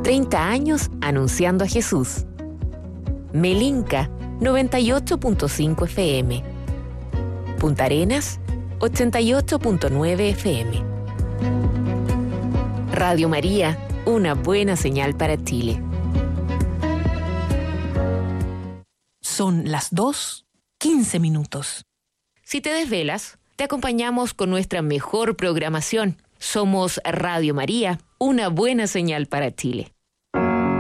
30 años anunciando a Jesús. Melinca 98.5 FM. Punta Arenas 88.9 FM. Radio María, una buena señal para Chile. Son las 2:15. Si te desvelas, te acompañamos con nuestra mejor programación. Somos Radio María, una buena señal para Chile.